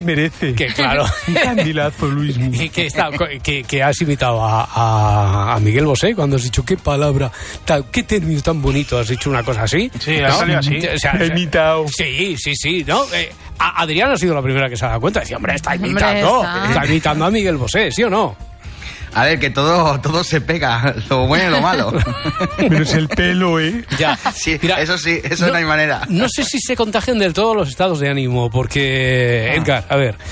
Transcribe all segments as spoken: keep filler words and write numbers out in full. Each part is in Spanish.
merece. Que claro. Un candilazo, Luis. Y que, está, que, que has imitado a, a, a Miguel Bosé cuando has dicho qué palabra, tal, qué término tan bonito, has dicho una cosa así. Sí, ha salido así. O sea, he imitado. Sí, sí, sí, ¿no? Eh, a Adrián ha sido la primera que se ha dado cuenta. Decía, hombre, está imitando, Hombre, está. está imitando a Miguel Bosé, ¿sí o no? A ver, que todo, todo se pega, lo bueno y lo malo. Menos el pelo, ¿eh? Ya. Sí, Mira, eso sí, eso no, no hay manera. No sé si se contagian del todo los estados de ánimo, porque, Ah. Edgar, a ver,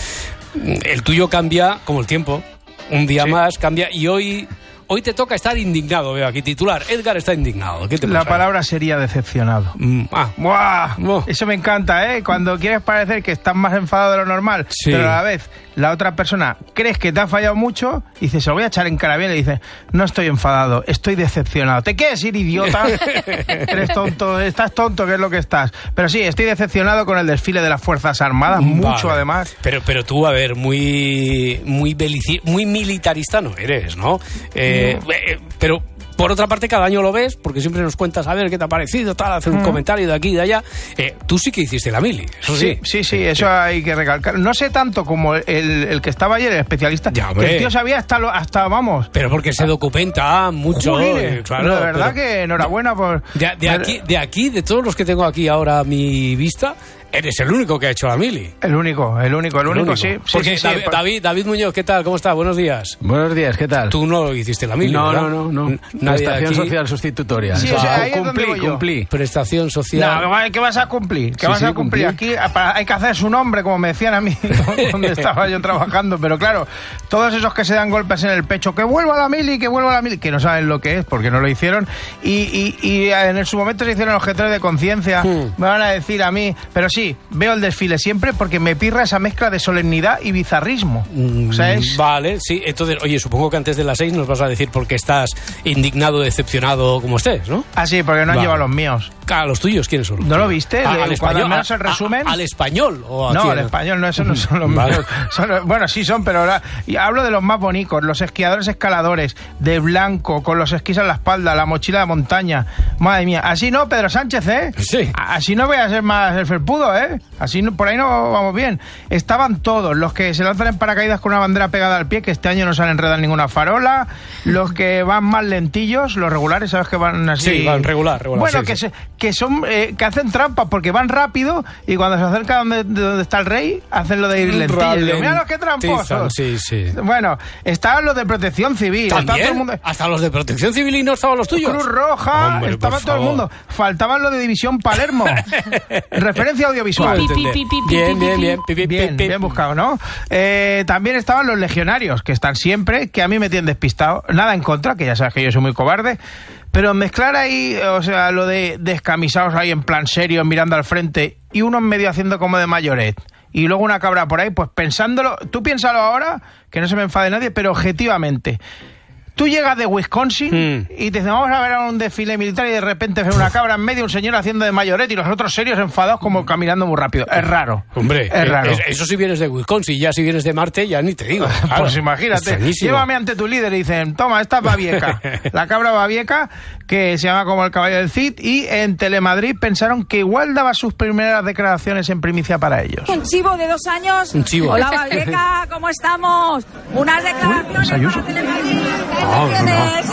el tuyo cambia como el tiempo. Un día Sí. más cambia y hoy... Hoy te toca estar indignado, veo aquí titular. Edgar está indignado. ¿Qué te La pasa? palabra sería decepcionado. Mm, ah, ¡Buah! Oh. Eso me encanta, ¿eh? Cuando quieres parecer que estás más enfadado de lo normal, Sí. pero a la vez la otra persona crees que te ha fallado mucho, y dices, se lo voy a echar en cara bien, y dices, no estoy enfadado, estoy decepcionado. ¿Te quieres ir, idiota? Eres tonto, estás tonto, que es lo que estás. Pero sí, estoy decepcionado con el desfile de las Fuerzas Armadas, mucho vale. además. Pero, pero tú, a ver, muy, muy, belici- muy militarista no eres, ¿no? Eh, eh, pero... Por otra parte, cada año lo ves, porque siempre nos cuentas a ver qué te ha parecido, tal, hacer un Mm. comentario de aquí y de allá. Eh, tú sí que hiciste la mili, eso sí. Sí, sí, sí, eso hay que recalcar. No sé tanto como el, el que estaba ayer, el especialista, Ya, que hombre. el tío sabía hasta, lo, hasta vamos... Pero porque se documenta mucho. Jolines, eh, claro, pero de verdad pero- que enhorabuena por... De, de aquí, de aquí, de todos los que tengo aquí ahora a mi vista, eres el único que ha hecho la mili. El único, el único, el, El único, único. sí. sí, Porque sí, sí, David, por- David, David Muñoz, ¿qué tal? ¿Cómo está? Buenos días. Buenos días, ¿qué tal? Tú no hiciste la mili, no, ¿verdad? no, no, no. N- La Nadie de estación aquí. social sustitutoria. Sí, o sea, ahí es donde cumplí, voy yo. cumplí. Prestación social. No, ¿qué vas a cumplir? ¿Qué Sí, vas sí, a cumplir? cumplí. Aquí para- hay que hacer su nombre, como me decían a mí, donde estaba yo trabajando. Pero claro, todos esos que se dan golpes en el pecho, que vuelva a la mili, que vuelva a la mili, que no saben lo que es porque no lo hicieron. Y, y, y en su momento se hicieron objetores de conciencia. Hmm. Me van a decir a mí, pero sí, veo el desfile siempre porque me pirra esa mezcla de solemnidad y bizarrismo. O sea, es... Vale, sí. Entonces, oye, supongo que antes de las seis nos vas a decir por qué estás indignado, decepcionado, como estés, ¿no? Ah, sí, porque no han Vale. llevado los míos. Ah, los tuyos, ¿quiénes son? ¿No lo viste? Ah, Le- al cuando español. al menos a- el resumen. a- ¿Al español? ¿O a No, quién? al español no, eso no son los Vale. míos. Son- bueno, sí son, pero ahora y hablo de los más bonitos, los esquiadores escaladores, de blanco, con los esquís en la espalda, la mochila de montaña. Madre mía, así no, Pedro Sánchez, ¿eh? Sí. A- Así no voy a ser más el felpudo, ¿eh? Así no, por ahí no vamos bien. Estaban todos, los que se lanzan en paracaídas con una bandera pegada al pie, que este año no se han enredado en ninguna farola, los que van más lentillos, los regulares, ¿sabes? Que van así... Sí, van regular, regular, Bueno, sí, que, sí. se- que son eh, que hacen trampas porque van rápido y cuando se acercan donde, de donde está el rey, hacen lo de ir lentillos. Digo, mira los que tramposos. Sí, sí. Bueno, estaban los de protección civil. Estaba todo el ¿También? mundo... ¿Hasta los de protección civil y no estaban los tuyos? Cruz Roja, Hombre, estaba por todo el favor. mundo. Faltaban los de División Palermo. Referencia audiovisual. Pi, pi, pi, pi, Bien, pi, bien, pi, bien. Pi, pi, Bien, pi, pi. bien buscado, ¿no? Eh, también estaban los legionarios, que están siempre, que a mí me tienen despistado. Nada en contra, que ya sabes que yo soy muy cobarde. Pero mezclar ahí, o sea, lo de descamisados ahí en plan serio, mirando al frente, y uno en medio haciendo como de mayoret, y luego una cabra por ahí, pues pensándolo, tú piénsalo ahora, que no se me enfade nadie, pero objetivamente. Tú llegas de Wisconsin Mm. y te dicen, vamos a ver a un desfile militar y de repente ves una cabra en medio, un señor haciendo de mayoret y los otros serios enfadados como caminando muy rápido. Es raro. Hombre, es raro. eh, eso si vienes de Wisconsin, ya si vienes de Marte, ya ni te digo. Claro. Pues imagínate, Extrañísimo. llévame ante tu líder y dicen, toma, esta es Babieca, la cabra Babieca, que se llama como el caballo del Cid, y en Telemadrid pensaron que igual daba sus primeras declaraciones en primicia para ellos. Un chivo de dos años. Un chivo. Hola, Babieca, ¿cómo estamos? Unas declaraciones Uy, Ayuso. para Telemadrid. ¿Qué No, te tienes?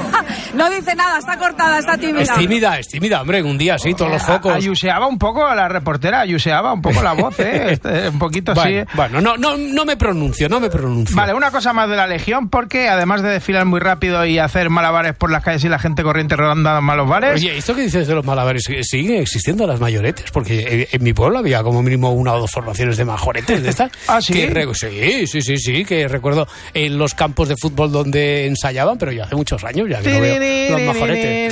No dice nada, está cortada, está tímida. Es tímida, es tímida, hombre, un día sí, todos los A- focos. Ayuseaba un poco la reportera, ayuseaba un poco la voz, ¿eh? Este, un poquito Bueno, así. bueno, no, no, no me pronuncio, no me pronuncio. Vale, una cosa más de la Legión, porque además de desfilar muy rápido y hacer malabares por las calles y la gente corriente rodando malos bares... Oye, esto que dices de los malabares, ¿siguen existiendo las mayoretes? Porque en, en mi pueblo había como mínimo una o dos formaciones de majoretes de estas. ¿Ah, sí? Que re- sí, sí, sí, sí, que recuerdo en los campos de fútbol donde ensayaban, pero ya hace muchos años ya que no veo los majoretes.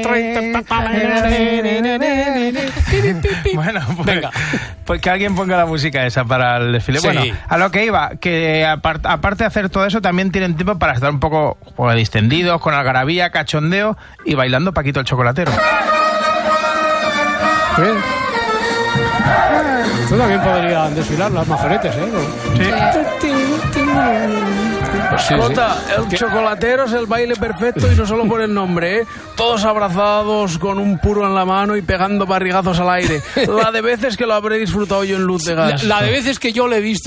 Bueno, pues, Venga. pues que alguien ponga la música esa para el desfile. Sí. Bueno, a lo que iba, que apart- aparte de hacer todo eso, también tienen tiempo para estar un poco pues, distendidos, con algarabía, cachondeo y bailando Paquito el Chocolatero. Bien. Esto también podrían desfilar las majoretes, ¿eh? Sí. Sí, Jota, sí. el ¿Qué? chocolatero es el baile perfecto y no solo por el nombre, ¿eh? Todos abrazados con un puro en la mano y pegando barrigazos al aire. La de veces que lo habré disfrutado yo en luz de La, gas. la de veces que yo le he visto